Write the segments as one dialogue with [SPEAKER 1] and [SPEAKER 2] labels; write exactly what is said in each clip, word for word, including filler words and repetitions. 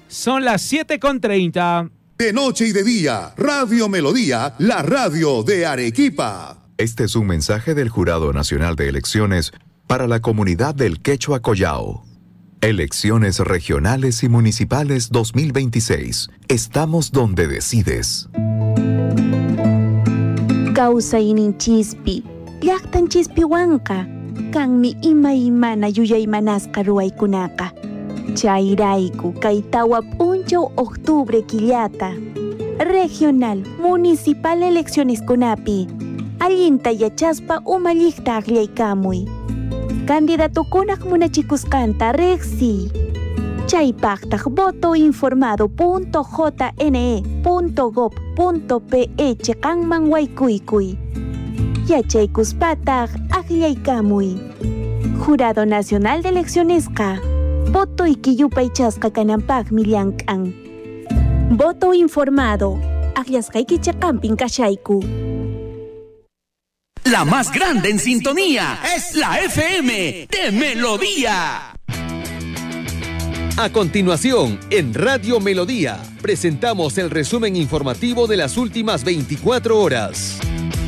[SPEAKER 1] Son las siete con treinta.
[SPEAKER 2] De noche y de día, Radio Melodía, la radio de Arequipa.
[SPEAKER 3] Este es un mensaje del Jurado Nacional de Elecciones para la comunidad del Quechua Collao. Elecciones regionales y municipales dos mil veintiséis. Estamos donde decides.
[SPEAKER 4] Causa inin chispi, llaqtan chispiwanka, kanmi ima imana yuyaymanasqa ruwaykunaqa. Chayrayku kaytawa p'unchaw octubre killata. Regional, municipal elecciones kunapi. Allinta yachaspa umalliqta aqllaykamuy. Candidatukunaq munachikusqanta reqsi. Chaypaqtaq votoinformado.jne.gov.pe chiqanman waykuykuy. Yachaykuspataq aqllaykamuy. Jurado Nacional de Eleccionesqa. Voto ikiyupay chasqa kananpaqmi llank'an. Voto informado. Aqllasqayki chiqanpin kashayku.
[SPEAKER 5] La más grande en sintonía es la F M de Melodía. A continuación, en Radio Melodía, presentamos el resumen informativo de las últimas veinticuatro horas.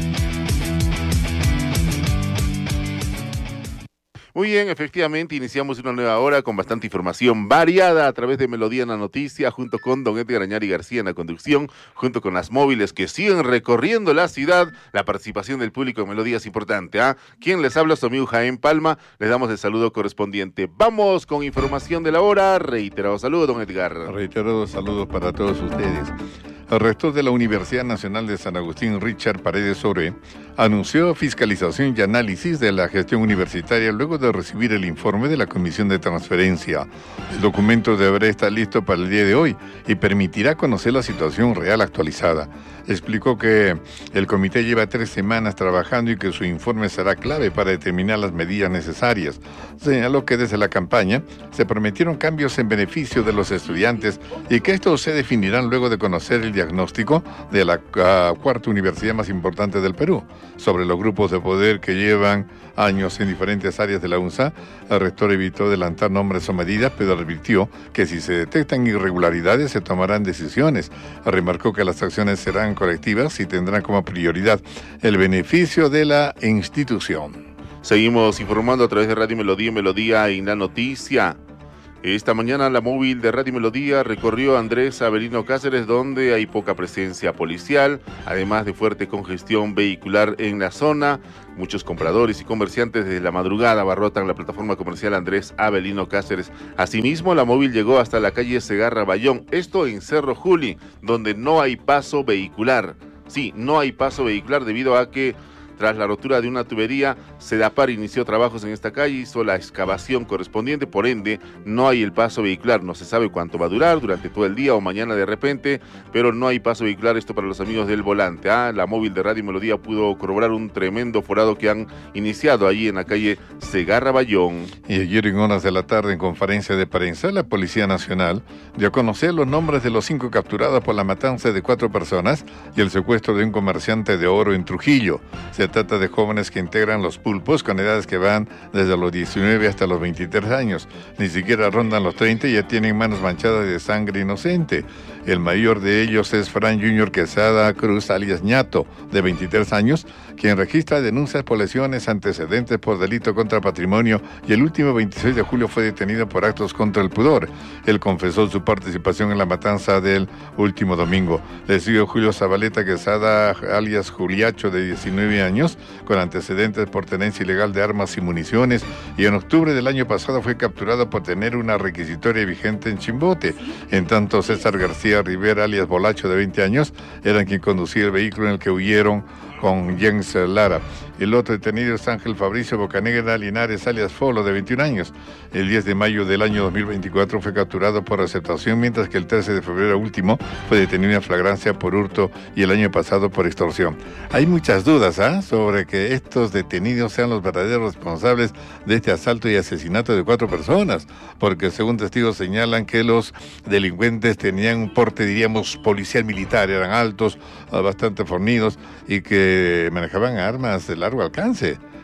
[SPEAKER 6] Muy bien, efectivamente, iniciamos una nueva hora con bastante información variada a través de Melodía en la Noticia, junto con don Edgar Añari García en la conducción, junto con las móviles que siguen recorriendo la ciudad. La participación del público en Melodía es importante, ¿ah? ¿eh? Quien les habla, su amigo Jaén Palma, les damos el saludo correspondiente. Vamos con información de la hora. Reiterado saludo, don Edgar.
[SPEAKER 7] Reiterados saludos para todos ustedes. El rector de la Universidad Nacional de San Agustín, Richard Paredes Oré, anunció fiscalización y análisis de la gestión universitaria luego de recibir el informe de la Comisión de Transferencia. El documento deberá estar listo para el día de hoy y permitirá conocer la situación real actualizada. Explicó que el comité lleva tres semanas trabajando y que su informe será clave para determinar las medidas necesarias. Señaló que desde la campaña se prometieron cambios en beneficio de los estudiantes y que estos se definirán luego de conocer el diagnóstico de la uh, cuarta universidad más importante del Perú. Sobre los grupos de poder que llevan años en diferentes áreas de la UNSA, el rector evitó adelantar nombres o medidas, pero advirtió que si se detectan irregularidades se tomarán decisiones. Remarcó que las acciones serán colectivas y tendrán como prioridad el beneficio de la institución.
[SPEAKER 6] Seguimos informando a través de Radio Melodía, Melodía y la Noticia. Esta mañana la móvil de Radio Melodía recorrió Andrés Avelino Cáceres, donde hay poca presencia policial, además de fuerte congestión vehicular en la zona. Muchos compradores y comerciantes desde la madrugada abarrotan la plataforma comercial Andrés Avelino Cáceres. Asimismo, la móvil llegó hasta la calle Segarra Bayón, esto en Cerro Juli, donde no hay paso vehicular. Sí, no hay paso vehicular debido a que tras la rotura de una tubería, Sedapar inició trabajos en esta calle, hizo la excavación correspondiente, por ende no hay el paso vehicular. No se sabe cuánto va a durar, durante todo el día o mañana de repente, pero no hay paso vehicular. Esto para los amigos del volante. Ah, la móvil de Radio Melodía pudo corroborar un tremendo forado que han iniciado allí en la calle Segarra Bayón.
[SPEAKER 7] Y ayer en horas de la tarde, en conferencia de prensa, la Policía Nacional dio a conocer los nombres de los cinco capturados por la matanza de cuatro personas y el secuestro de un comerciante de oro en Trujillo. Se trata de jóvenes que integran los pulpos con edades que van desde los diecinueve hasta los veintitrés años. Ni siquiera rondan los treinta y ya tienen manos manchadas de sangre inocente. El mayor de ellos es Fran Junior Quesada Cruz, alias Ñato, de veintitrés años, quien registra denuncias por lesiones, antecedentes por delito contra patrimonio y el último veintiséis de julio fue detenido por actos contra el pudor. Él confesó su participación en la matanza del último domingo. Le siguió Julio Zabaleta Quesada, alias Juliacho, de diecinueve años, con antecedentes por tenencia ilegal de armas y municiones, y en octubre del año pasado fue capturado por tener una requisitoria vigente en Chimbote. En tanto, César García Rivera, alias Bolacho, de veinte años, era quien conducía el vehículo en el que huyeron con Jens Lara. El otro detenido es Ángel Fabricio Bocanegra Linares, alias Folo, de veintiún años. El diez de mayo del año dos mil veinticuatro fue capturado por receptación, mientras que el trece de febrero último fue detenido en flagrancia por hurto y el año pasado por extorsión. Hay muchas dudas ¿eh? sobre que estos detenidos sean los verdaderos responsables de este asalto y asesinato de cuatro personas, porque según testigos señalan que los delincuentes tenían un porte, diríamos, policial militar, eran altos, bastante fornidos y que manejaban armas de largo alcance.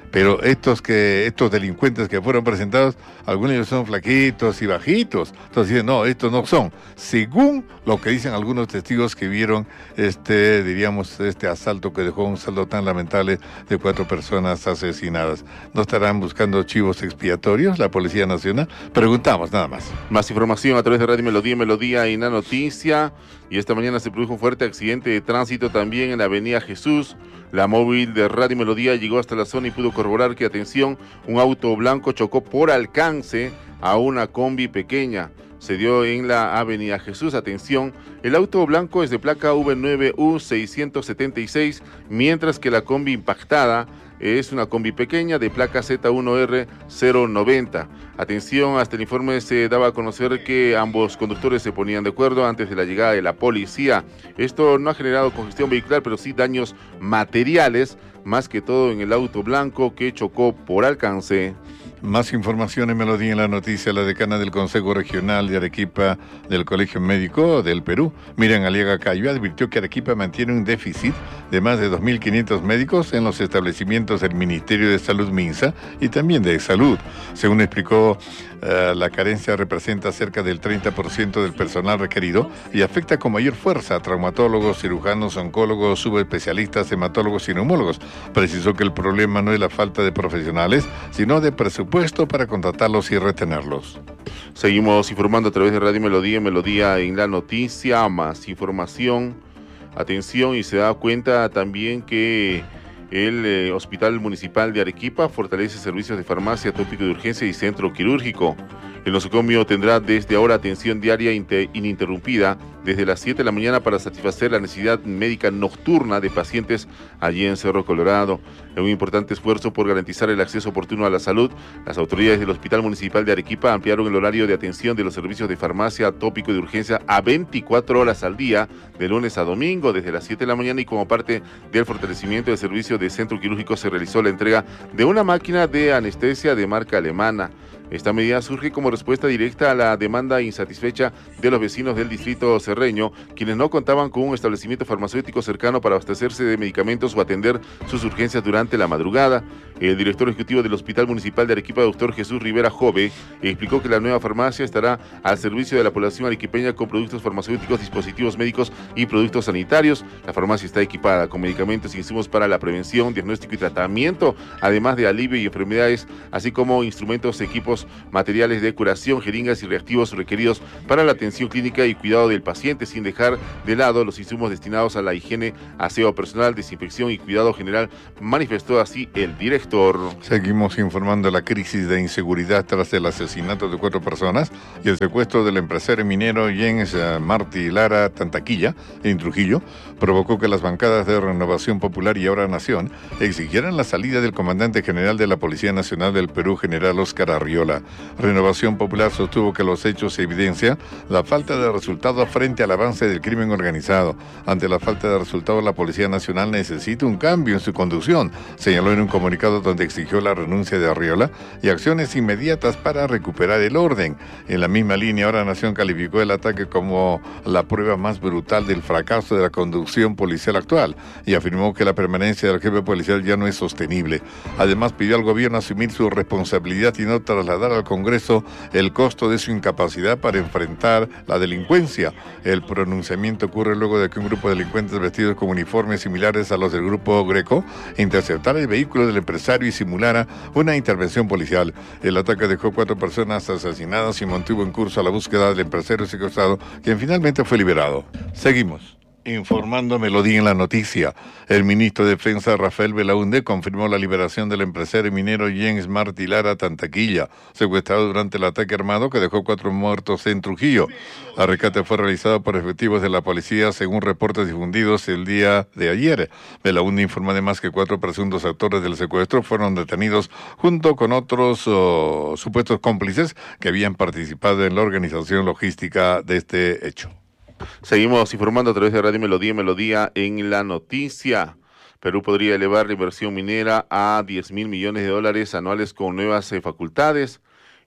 [SPEAKER 7] Pero estos que estos delincuentes que fueron presentados, algunos de ellos son flaquitos y bajitos. Entonces dicen, no, estos no son. Según lo que dicen algunos testigos que vieron este, diríamos, este asalto que dejó un saldo tan lamentable de cuatro personas asesinadas. ¿No estarán buscando chivos expiatorios la Policía Nacional? Preguntamos nada más.
[SPEAKER 6] Más información a través de Radio Melodía, Melodía y la noticia. Y esta mañana se produjo un fuerte accidente de tránsito también en la avenida Jesús. La móvil de Radio Melodía llegó hasta la zona y pudo corroborar que, atención, un auto blanco chocó por alcance a una combi pequeña. Se dio en la avenida Jesús. Atención, el auto blanco es de placa V nueve U seiscientos setenta y seis, mientras que la combi impactada es una combi pequeña de placa Z uno R cero noventa. Atención, hasta el informe se daba a conocer que ambos conductores se ponían de acuerdo antes de la llegada de la policía. Esto no ha generado congestión vehicular, pero sí daños materiales, más que todo en el auto blanco que chocó por alcance.
[SPEAKER 7] Más información en Melodía en la noticia. La decana del Consejo Regional de Arequipa del Colegio Médico del Perú, Miriam Aliaga Cayo, advirtió que Arequipa mantiene un déficit de más de dos mil quinientos médicos en los establecimientos del Ministerio de Salud MINSA y también de Salud. Según explicó, uh, la carencia representa cerca del treinta por ciento del personal requerido y afecta con mayor fuerza a traumatólogos, cirujanos, oncólogos, subespecialistas, hematólogos y neumólogos. Precisó que el problema no es la falta de profesionales, sino de presupuesto puesto para contratarlos y retenerlos.
[SPEAKER 6] Seguimos informando a través de Radio Melodía, Melodía en la noticia. Más información, atención, y se da cuenta también que el eh, Hospital Municipal de Arequipa fortalece servicios de farmacia, tópico de urgencia y centro quirúrgico. El nosocomio tendrá desde ahora atención diaria ininterrumpida desde las siete de la mañana para satisfacer la necesidad médica nocturna de pacientes allí en Cerro Colorado. En un importante esfuerzo por garantizar el acceso oportuno a la salud, las autoridades del Hospital Municipal de Arequipa ampliaron el horario de atención de los servicios de farmacia, tópico de urgencia a veinticuatro horas al día, de lunes a domingo, desde las siete de la mañana, y como parte del fortalecimiento del servicio de centro quirúrgico se realizó la entrega de una máquina de anestesia de marca alemana. Esta medida surge como respuesta directa a la demanda insatisfecha de los vecinos del distrito cerreño, quienes no contaban con un establecimiento farmacéutico cercano para abastecerse de medicamentos o atender sus urgencias durante la madrugada. El director ejecutivo del Hospital Municipal de Arequipa, doctor Jesús Rivera Jove, explicó que la nueva farmacia estará al servicio de la población arequipeña con productos farmacéuticos, dispositivos médicos y productos sanitarios. La farmacia está equipada con medicamentos e insumos para la prevención, diagnóstico y tratamiento, además de alivio y enfermedades, así como instrumentos, equipos, materiales de curación, jeringas y reactivos requeridos para la atención clínica y cuidado del paciente, sin dejar de lado los insumos destinados a la higiene, aseo personal, desinfección y cuidado general, manifestó así el director.
[SPEAKER 7] Seguimos informando de la crisis de inseguridad tras el asesinato de cuatro personas y el secuestro del empresario minero Jens Martí Lara Tantaquilla en Trujillo provocó que las bancadas de Renovación Popular y Ahora Nación exigieran la salida del comandante general de la Policía Nacional del Perú, general Óscar Arriola. Renovación Popular sostuvo que los hechos evidencian la falta de resultados frente al avance del crimen organizado. Ante la falta de resultados, la Policía Nacional necesita un cambio en su conducción, señaló en un comunicado donde exigió la renuncia de Arriola y acciones inmediatas para recuperar el orden. En la misma línea, Ahora Nación calificó el ataque como la prueba más brutal del fracaso de la conducción policial actual y afirmó que la permanencia del jefe policial ya no es sostenible. Además, pidió al gobierno asumir su responsabilidad y no trasladar al Congreso el costo de su incapacidad para enfrentar la delincuencia. El pronunciamiento ocurre luego de que un grupo de delincuentes vestidos con uniformes similares a los del grupo Greco interceptara el vehículo del empresario y simulara una intervención policial. El ataque dejó cuatro personas asesinadas y mantuvo en curso la búsqueda del empresario secuestrado, quien finalmente fue liberado. Seguimos informando Melodía en la noticia. El ministro de Defensa, Rafael Belaúnde, confirmó la liberación del empresario minero Jens Martí Lara Tantaquilla, secuestrado durante el ataque armado que dejó cuatro muertos en Trujillo. El rescate fue realizado por efectivos de la policía, según reportes difundidos el día de ayer. Belaúnde informó además que cuatro presuntos autores del secuestro fueron detenidos junto con otros oh, supuestos cómplices que habían participado en la organización logística de este hecho.
[SPEAKER 6] Seguimos informando a través de Radio Melodía, Melodía en la noticia. Perú podría elevar la inversión minera a diez mil millones de dólares anuales con nuevas eh, facultades.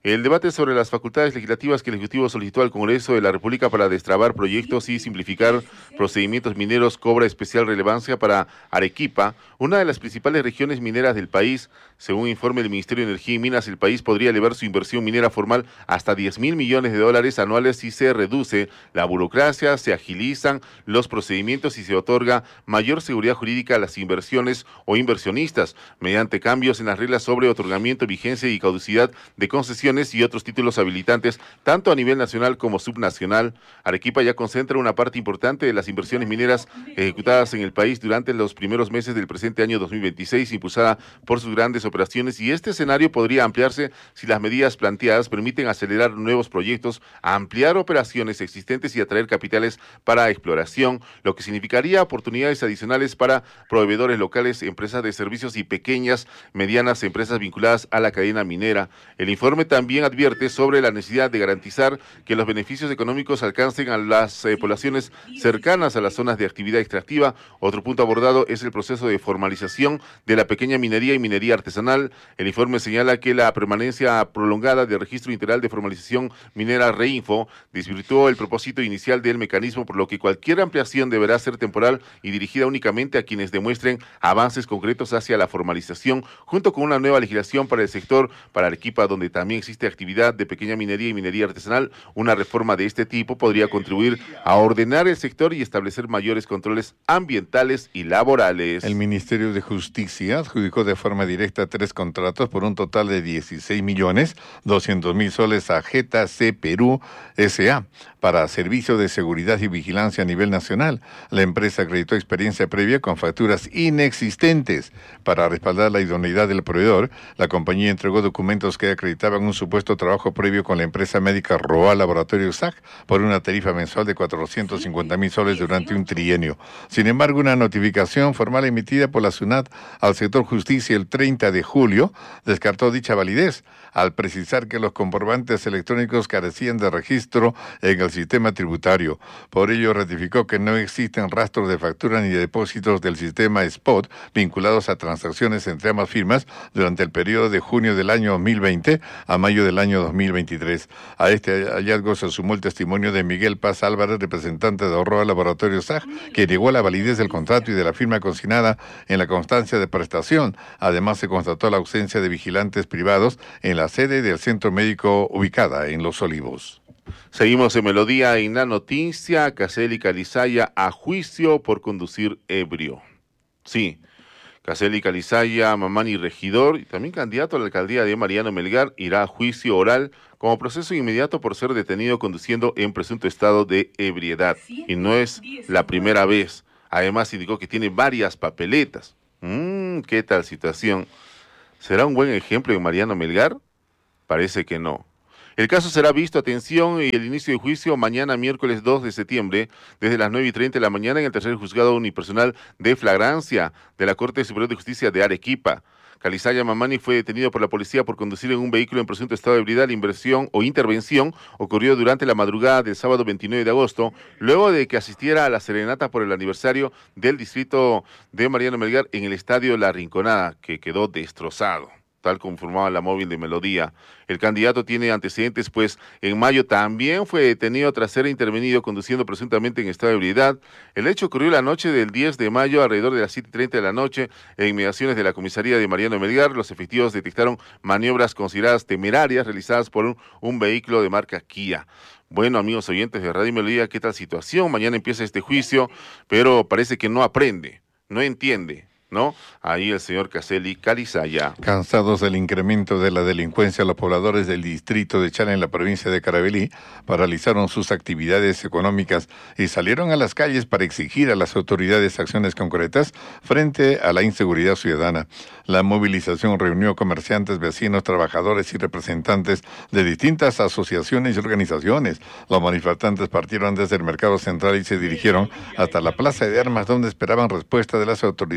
[SPEAKER 6] El debate sobre las facultades legislativas que el Ejecutivo solicitó al Congreso de la República para destrabar proyectos y simplificar procedimientos mineros cobra especial relevancia para Arequipa, una de las principales regiones mineras del país. Según informe del Ministerio de Energía y Minas, el país podría elevar su inversión minera formal hasta diez mil millones de dólares anuales si se reduce la burocracia, se agilizan los procedimientos y se otorga mayor seguridad jurídica a las inversiones o inversionistas, mediante cambios en las reglas sobre otorgamiento, vigencia y caducidad de concesiones y otros títulos habilitantes, tanto a nivel nacional como subnacional. Arequipa ya concentra una parte importante de las inversiones mineras ejecutadas en el país durante los primeros meses del presente año dos mil veintiséis, impulsada por sus grandes operaciones, y este escenario podría ampliarse si las medidas planteadas permiten acelerar nuevos proyectos, ampliar operaciones existentes y atraer capitales para exploración, lo que significaría oportunidades adicionales para proveedores locales, empresas de servicios y pequeñas, medianas empresas vinculadas a la cadena minera. El informe también advierte sobre la necesidad de garantizar que los beneficios económicos alcancen a las eh, poblaciones cercanas a las zonas de actividad extractiva. Otro punto abordado es el proceso de formalización de la pequeña minería y minería artesanal. El informe señala que la permanencia prolongada del Registro Integral de Formalización Minera Reinfo desvirtuó el propósito inicial del mecanismo, por lo que cualquier ampliación deberá ser temporal y dirigida únicamente a quienes demuestren avances concretos hacia la formalización, junto con una nueva legislación para el sector. Para Arequipa, donde también existe actividad de pequeña minería y minería artesanal, una reforma de este tipo podría contribuir a ordenar el sector y establecer mayores controles ambientales y laborales.
[SPEAKER 7] El Ministerio de Justicia adjudicó de forma directa tres contratos por un total de dieciséis millones doscientos mil soles a Jeta C Perú S A para servicio de seguridad y vigilancia a nivel nacional. La empresa acreditó experiencia previa con facturas inexistentes. Para respaldar la idoneidad del proveedor, la compañía entregó documentos que acreditaban un supuesto trabajo previo con la empresa médica Roa Laboratorio S A C por una tarifa mensual de cuatrocientos cincuenta mil soles durante un trienio. Sin embargo, una notificación formal emitida por la SUNAT al sector justicia el treinta de julio descartó dicha validez, al precisar que los comprobantes electrónicos carecían de registro en el sistema tributario. Por ello, ratificó que no existen rastros de factura ni de depósitos del sistema Spot vinculados a transacciones entre ambas firmas durante el periodo de junio del año dos mil veinte a mayo del año dos mil veintitrés. A este hallazgo se sumó el testimonio de Miguel Paz Álvarez, representante de Roa Laboratorio S A C, que negó la validez del contrato y de la firma consignada en la constancia de prestación. Además, se constató la ausencia de vigilantes privados en la sede del centro médico ubicada en Los Olivos.
[SPEAKER 6] Seguimos en Melodía en la noticia. Casely Calizaya a juicio por conducir ebrio. Sí, Casely Calizaya, Mamani regidor y también candidato a la alcaldía de Mariano Melgar, irá a juicio oral como proceso inmediato por ser detenido conduciendo en presunto estado de ebriedad. Y no es la primera vez. Además, indicó que tiene varias papeletas. Mmm, ¿qué tal situación? ¿Será un buen ejemplo en Mariano Melgar? Parece que no. El caso será visto, atención, y el inicio de juicio mañana miércoles dos de septiembre, desde las nueve y treinta de la mañana en el tercer juzgado unipersonal de flagrancia de la Corte Superior de Justicia de Arequipa. Calizaya Mamani fue detenido por la policía por conducir en un vehículo en presunto estado de ebriedad. La inversión o intervención ocurrió durante la madrugada del sábado veintinueve de agosto, luego de que asistiera a la serenata por el aniversario del distrito de Mariano Melgar en el estadio La Rinconada, que quedó destrozado, tal como informaba la móvil de Melodía. El candidato tiene antecedentes, pues en mayo también fue detenido tras ser intervenido conduciendo presuntamente en estado de ebriedad. El hecho ocurrió la noche del diez de mayo, alrededor de las siete y treinta de la noche, en inmediaciones de la comisaría de Mariano Melgar. Los efectivos detectaron maniobras consideradas temerarias realizadas por un, un vehículo de marca Kia. Bueno, amigos oyentes de Radio Melodía, ¿qué tal situación? Mañana empieza este juicio, pero parece que no aprende, no entiende, ¿no? Ahí el señor Casely Calizaya.
[SPEAKER 7] Cansados del incremento de la delincuencia, los pobladores del distrito de Chala en la provincia de Carabalí paralizaron sus actividades económicas y salieron a las calles para exigir a las autoridades acciones concretas frente a la inseguridad ciudadana. La movilización reunió comerciantes, vecinos, trabajadores y representantes de distintas asociaciones y organizaciones. Los manifestantes partieron desde el mercado central y se dirigieron hasta la plaza de armas, donde esperaban respuesta de las autoridades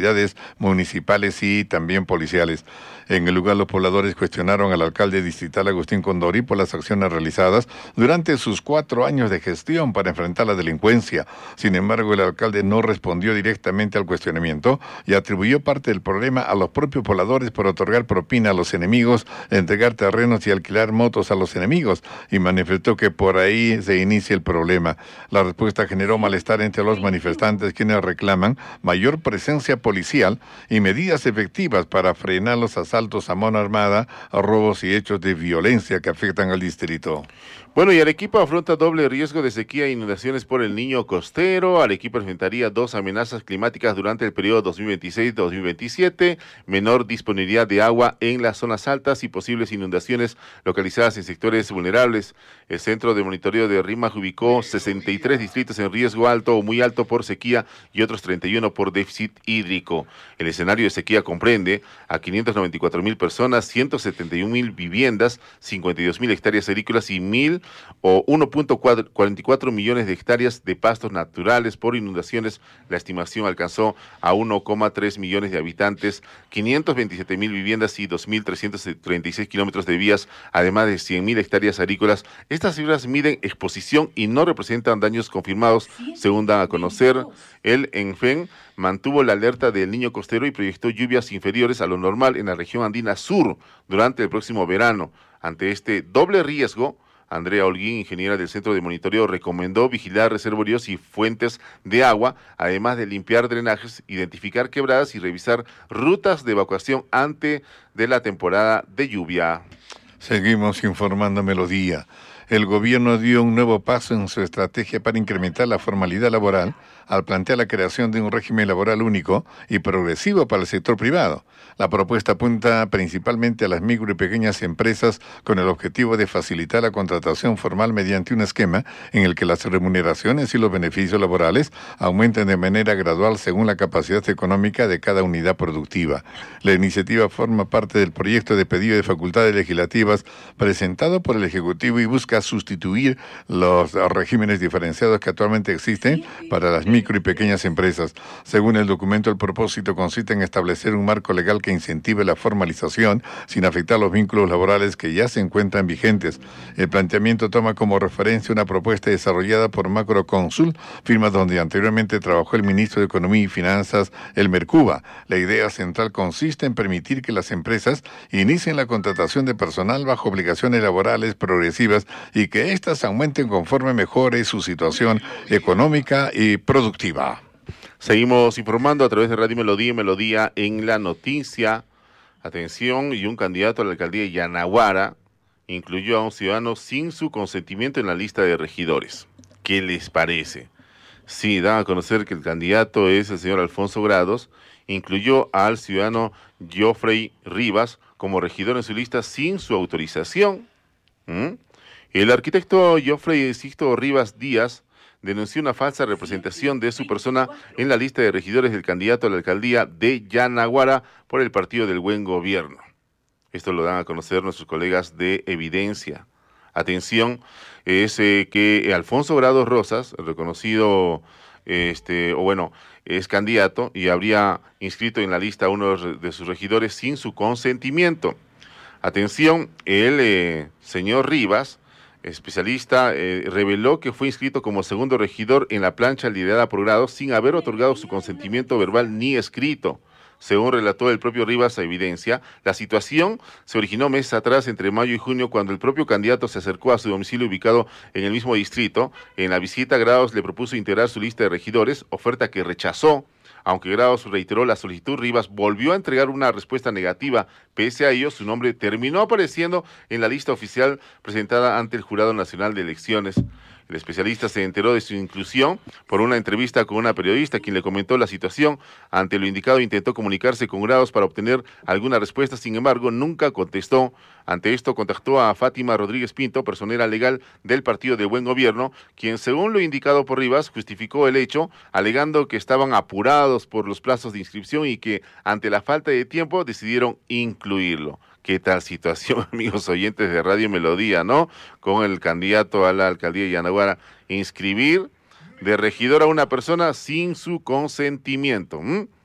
[SPEAKER 7] municipales y también policiales. En el lugar, los pobladores cuestionaron al alcalde distrital Agustín Condori por las acciones realizadas durante sus cuatro años de gestión para enfrentar la delincuencia. Sin embargo, el alcalde no respondió directamente al cuestionamiento y atribuyó parte del problema a los propios pobladores por otorgar propina a los enemigos, entregar terrenos y alquilar motos a los enemigos, y manifestó que por ahí se inicia el problema. La respuesta generó malestar entre los manifestantes, quienes reclaman mayor presencia policial y medidas efectivas para frenar los asaltos a mano armada, robos y hechos de violencia que afectan al distrito.
[SPEAKER 6] Bueno, y Arequipa afronta doble riesgo de sequía e inundaciones por el Niño Costero. Arequipa enfrentaría dos amenazas climáticas durante el periodo dos mil veintiséis dos mil veintisiete, menor disponibilidad de agua en las zonas altas y posibles inundaciones localizadas en sectores vulnerables. El Centro de Monitoreo de RIMAG ubicó sesenta y tres distritos en riesgo alto o muy alto por sequía y otros treinta y uno por déficit hídrico. El escenario de sequía comprende a quinientas noventa y cuatro mil personas, ciento setenta y un mil viviendas, cincuenta y dos mil hectáreas agrícolas y mil o uno punto cuarenta y cuatro millones de hectáreas de pastos naturales. Por inundaciones, la estimación alcanzó a uno coma tres millones de habitantes, quinientas veintisiete mil viviendas y dos mil trescientos treinta y seis kilómetros de vías, además de cien mil hectáreas agrícolas. Estas cifras miden exposición y no representan daños confirmados, según dan a conocer. El ENFEN mantuvo la alerta del Niño Costero y proyectó lluvias inferiores a lo normal en la región andina sur durante el próximo verano. Ante este doble riesgo, Andrea Holguín, ingeniera del Centro de Monitoreo, recomendó vigilar reservorios y fuentes de agua, además de limpiar drenajes, identificar quebradas y revisar rutas de evacuación antes de la temporada de lluvia.
[SPEAKER 7] Seguimos informando Melodía. El gobierno dio un nuevo paso en su estrategia para incrementar la formalidad laboral al plantear la creación de un régimen laboral único y progresivo para el sector privado. La propuesta apunta principalmente a las micro y pequeñas empresas con el objetivo de facilitar la contratación formal mediante un esquema en el que las remuneraciones y los beneficios laborales aumenten de manera gradual según la capacidad económica de cada unidad productiva. La iniciativa forma parte del proyecto de pedido de facultades legislativas presentado por el Ejecutivo y busca sustituir los regímenes diferenciados que actualmente existen para las micro y pequeñas empresas. Según el documento, el propósito consiste en establecer un marco legal que incentive la formalización sin afectar los vínculos laborales que ya se encuentran vigentes. El planteamiento toma como referencia una propuesta desarrollada por Macroconsul, firma donde anteriormente trabajó el ministro de Economía y Finanzas, Elmer Cuba. La idea central consiste en permitir que las empresas inicien la contratación de personal bajo obligaciones laborales progresivas y que éstas aumenten conforme mejore su situación económica y productiva.
[SPEAKER 6] Seguimos informando a través de Radio Melodía y Melodía en la noticia. Atención, y un candidato a la alcaldía de Yanaguara incluyó a un ciudadano sin su consentimiento en la lista de regidores. ¿Qué les parece? Sí, dan a conocer que el candidato es el señor Alfonso Grados, incluyó al ciudadano Geoffrey Rivas como regidor en su lista sin su autorización. ¿Mm? El arquitecto Geoffrey Sixto Rivas Díaz denunció una falsa representación de su persona en la lista de regidores del candidato a la alcaldía de Yanaguara por el Partido del Buen Gobierno. Esto lo dan a conocer nuestros colegas de Evidencia. Atención, es eh, que Alfonso Grados Rosas, reconocido, este, o bueno, es candidato y habría inscrito en la lista a uno de sus regidores sin su consentimiento. Atención, el eh, señor Rivas, especialista, eh, reveló que fue inscrito como segundo regidor en la plancha liderada por Grados sin haber otorgado su consentimiento verbal ni escrito. Según relató el propio Rivas a Evidencia, la situación se originó meses atrás, entre mayo y junio, cuando el propio candidato se acercó a su domicilio ubicado en el mismo distrito. En la visita, Grados le propuso integrar su lista de regidores, oferta que rechazó. Aunque Grados reiteró la solicitud, Rivas volvió a entregar una respuesta negativa. Pese a ello, su nombre terminó apareciendo en la lista oficial presentada ante el Jurado Nacional de Elecciones. El especialista se enteró de su inclusión por una entrevista con una periodista, quien le comentó la situación. Ante lo indicado, intentó comunicarse con Grados para obtener alguna respuesta, sin embargo, nunca contestó. Ante esto, contactó a Fátima Rodríguez Pinto, personera legal del Partido de Buen Gobierno, quien, según lo indicado por Rivas, justificó el hecho, alegando que estaban apurados por los plazos de inscripción y que, ante la falta de tiempo, decidieron incluirlo. ¿Qué tal situación, amigos oyentes de Radio Melodía, no? Con el candidato a la alcaldía de Yanaguara, inscribir de regidor a una persona sin su consentimiento. ¿Mm?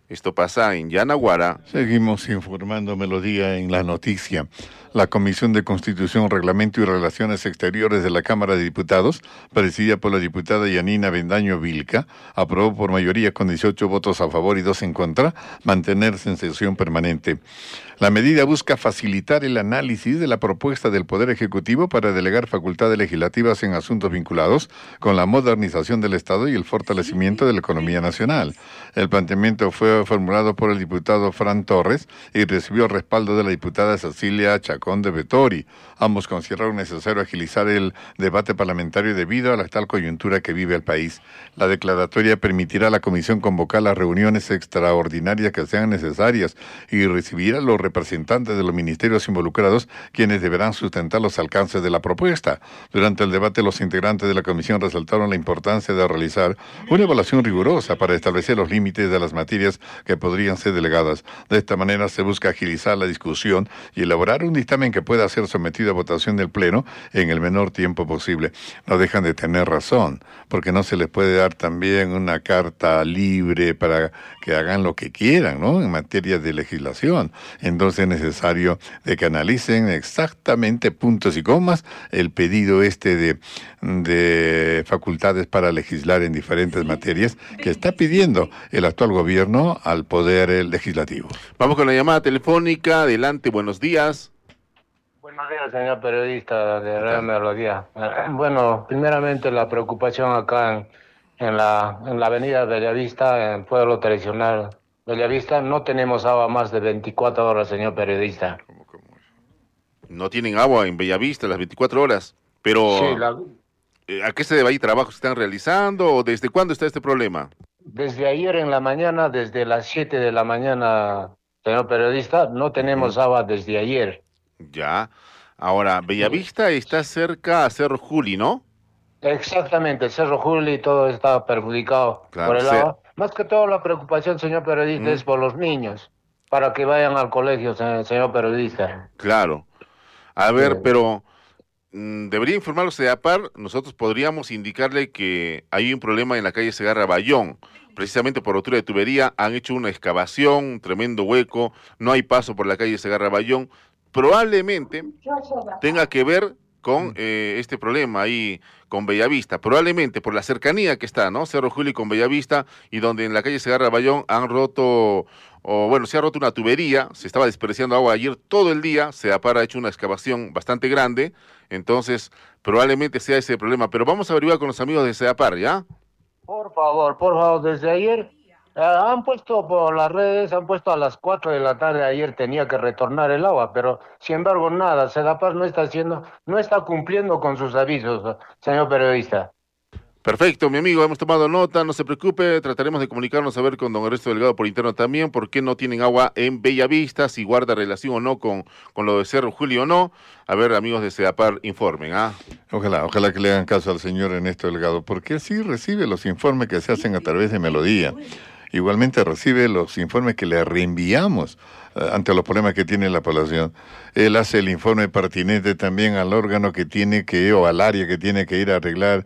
[SPEAKER 6] Esto pasa en Yanaguara.
[SPEAKER 7] Seguimos informando Melodía en la noticia. La Comisión de Constitución, Reglamento y Relaciones Exteriores de la Cámara de Diputados, presidida por la diputada Yanina Bendaño Vilca, aprobó por mayoría con dieciocho votos a favor y dos en contra, mantenerse en sesión permanente. La medida busca facilitar el análisis de la propuesta del Poder Ejecutivo para delegar facultades legislativas en asuntos vinculados con la modernización del Estado y el fortalecimiento de la economía nacional. El planteamiento fue formulado por el diputado Fran Torres y recibió respaldo de la diputada Cecilia Chacón de Vettori. Ambos consideraron necesario agilizar el debate parlamentario debido a la tal coyuntura que vive el país. La declaratoria permitirá a la Comisión convocar las reuniones extraordinarias que sean necesarias y recibir a los representantes de los ministerios involucrados, quienes deberán sustentar los alcances de la propuesta. Durante el debate, los integrantes de la comisión resaltaron la importancia de realizar una evaluación rigurosa para establecer los límites de las materias que podrían ser delegadas. De esta manera se busca agilizar la discusión y elaborar un dictamen que pueda ser sometido a votación del Pleno en el menor tiempo posible. No dejan de tener razón, porque no se les puede dar también una carta libre para que hagan lo que quieran, ¿no?, en materia de legislación. Entonces es necesario de que analicen exactamente puntos y comas el pedido este de, de facultades para legislar en diferentes materias que está pidiendo el actual gobierno al Poder Legislativo.
[SPEAKER 6] Vamos con la llamada telefónica. Adelante, buenos días.
[SPEAKER 8] Buenos días, señor periodista de Radio Melodía. Bueno, primeramente la preocupación acá en, en, la, en la avenida Bellavista, en el pueblo tradicional Bellavista, no tenemos agua más de veinticuatro horas, señor periodista.
[SPEAKER 6] ¿Cómo, cómo? No tienen agua en Bellavista las veinticuatro horas, pero
[SPEAKER 8] Sí, la...
[SPEAKER 6] ¿a qué se debe ahí trabajo se están realizando o desde cuándo está este problema?
[SPEAKER 8] Desde ayer en la mañana, desde las siete de la mañana, señor periodista, no tenemos uh-huh. agua desde ayer.
[SPEAKER 6] Ya. Ahora, Bellavista está cerca a Cerro Juli, ¿no?
[SPEAKER 8] Exactamente, Cerro Juli, todo está perjudicado
[SPEAKER 6] Claro,
[SPEAKER 8] por el
[SPEAKER 6] sí.
[SPEAKER 8] agua. Más que todo la preocupación, señor periodista, mm. es por los niños, para que vayan al colegio, señor periodista.
[SPEAKER 6] Claro. A ver,
[SPEAKER 8] Sí.
[SPEAKER 6] pero mm, debería informarlo CEDAPAR. Nosotros podríamos indicarle que hay un problema en la calle Segarra Bayón. Precisamente por rotura de tubería han hecho una excavación, un tremendo hueco, no hay paso por la calle Segarra Bayón. Probablemente tenga que ver con eh, este problema ahí con Bellavista, probablemente por la cercanía que está, ¿no? Cerro Juli con Bellavista, y donde en la calle Segarra Bayón han roto, o bueno, se ha roto una tubería, se estaba desperdiciando agua ayer todo el día, CEDAPAR ha hecho una excavación bastante grande, entonces probablemente sea ese problema, pero vamos a averiguar con los amigos de CEDAPAR, ¿ya?
[SPEAKER 8] Por favor, por favor, desde ayer eh, han puesto por las redes, han puesto a las cuatro de la tarde, ayer tenía que retornar el agua, pero sin embargo nada, CEDAPAR no está haciendo, no está cumpliendo con sus avisos, señor periodista.
[SPEAKER 6] Perfecto, mi amigo, hemos tomado nota, no se preocupe, trataremos de comunicarnos a ver con don Ernesto Delgado por interno también, por qué no tienen agua en Bellavista, si guarda relación o no con, con lo de Cerro Juli o no. A ver, amigos de CEDAPAR, informen, ¿ah?
[SPEAKER 7] Ojalá, ojalá que le hagan caso al señor Ernesto Delgado, porque él sí recibe los informes que se hacen a través de Melodía. Igualmente recibe los informes que le reenviamos uh, ante los problemas que tiene la población. Él hace el informe pertinente también al órgano que tiene que, o al área que tiene que ir a arreglar